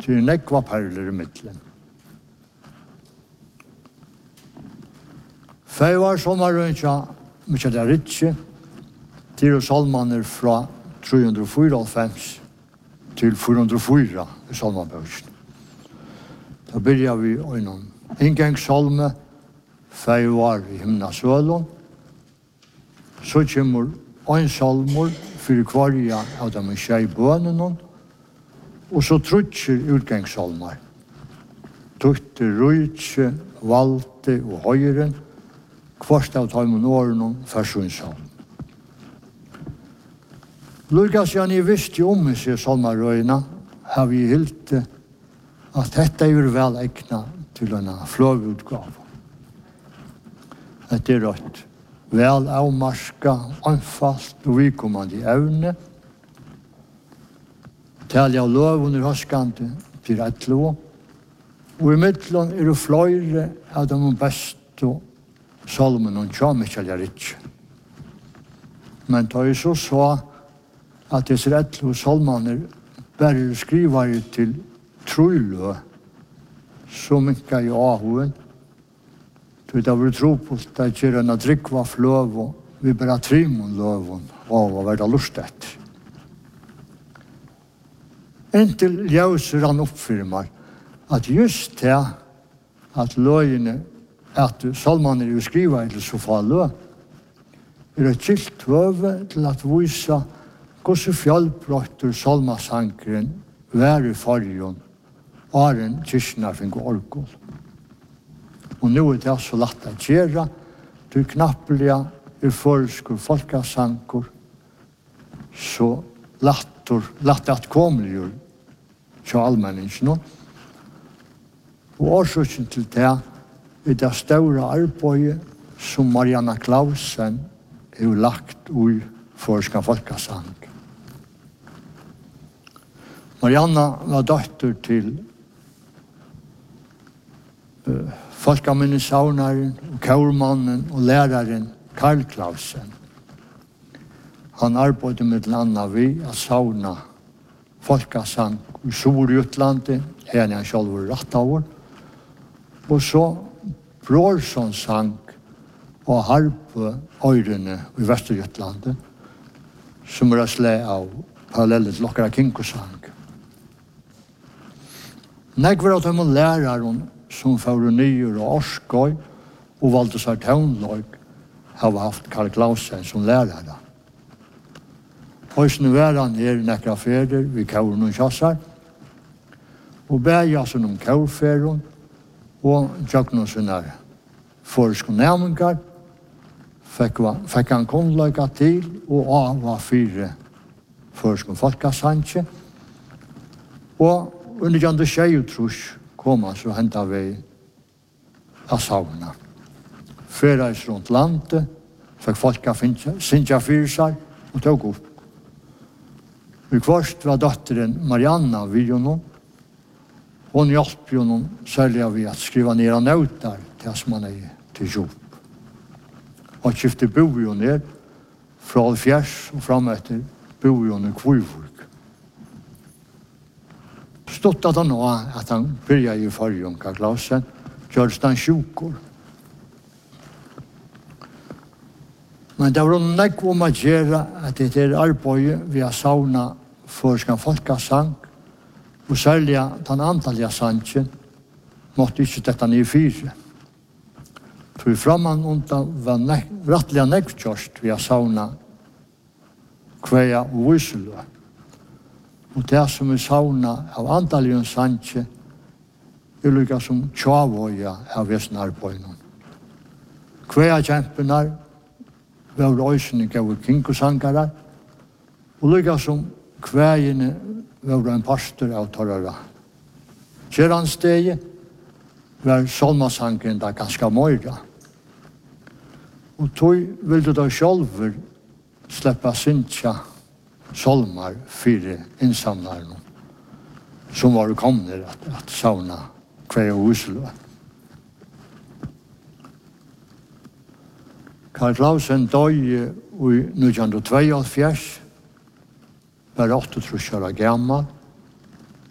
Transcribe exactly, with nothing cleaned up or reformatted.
til nekva perler i midtelen. Feivar sommarrøynja, mykje det er ikke, til salmaner fra tre hundre og fire til fire hundre og fire i salmabøkene. Da begynner vi innom inngangssalme, Feivar i himnasølun. Så kommer en salmor for kvarja av dem skjei bønene, og så trutcher utgangssalmer. Tutte, rujtje, valte og høyren, kvart av taimen årene forsynsalm. Lukas Jan i visste om i seg salmarøyna, har vi hilt at dette er vel egna til en fløvutgave. Det er rett. Vel avmarska, anfast og vikommande evne. Talja av lov under høskande til et lov. Og i midtelen er det fløyre av de beste salmen og tjamikkel er ikke. Men da jeg så sa at disse et lov salmaner bare skriver til trulø, så mykka i ahoen. Så det var tro på at det ikke er en drikva fløv, og vi bare trimon løven, og hva var det lust etter. Inntil ljøser han oppfyrer meg, at just det at løgene, at salmaner jo skriver til så farlig, er et kilt høve til at vise hvordan fjallbrøtter salmasankeren var i fargen, og en kyrkene fikk orgel. Og nå er det så lett å gjøre, du knappelige er foreskur folkasanker, så latter, lett at kommer jo til allmenningen. Og årsaken til det er det store arbeidet som Marianna Clausen har lagt ui foreskur folkasanker. Marianna var døtter til uh, folkaminnesaunaren, og kaurmannen og læreren Karl Clausen. Han arbeidde med landa vi å sauna folkasang i Sur-Jutlandet, her han selv var rett av år. Og så Brorson sang og harpe øyrene i Vester-Jutlandet, som er sle av parallellet lokkara kinkosang. Negver at de læreren som fører nyer og orskøy og valgte seg tøvnløg har haft Karl Clausen som lærere. Høysene var han her nekra ferier ved kauren og kjassar, og beja seg om kaurferien og tjøkken sine foresko nærmengar, fikk, fikk han kunnløyga til og av var fire foresko folkasanche, og under jande tjejutrush kom han så hentet vi av sauna. Fereis rundt landet, fikk folka sinja fyrir seg og tog opp. I kvart var dotteren Marianna vid honom. Hon hjalp honom særlig vi at skriva ned av nøytar til at man er til jobb. Og skiftet bo jo ned fra fjers og fram etter bo jo ned Kvøyvurk. Stått at han nå at han byrja i fargen Karl Clausen, gjørst han sjukor. Men det var nekk om å gjøre at det er arbeidet vi har sauna forskan folkasang, og særlig den antallige sangen måtte ikke dette nye fire. For framman undan var nek rettelig nekkjørst vi har sauna kveia og vyselø. Og det som er sauna av antallige sangen er lykka som tjavøya av vesen arbeidet. Kveia kjempenar var øysene gav kinkosangarar, og lykka som kveiene var en pastor av torrara. Kjeranstegi var solmasangen da ganske møyra. Og tog ville da sjálfur sleppa sintja solmar fire innsamlaren som var kommet at, at sauna kvei og Oslo. Karl Clausen døg i nitton tveioghálvfjerds, var åttitrýss ára gammal,